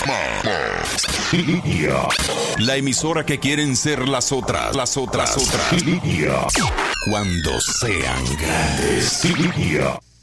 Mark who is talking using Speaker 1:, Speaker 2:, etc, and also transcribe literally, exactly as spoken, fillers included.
Speaker 1: La emisora que quieren ser las otras, las otras, las otras. Cuando sean grandes.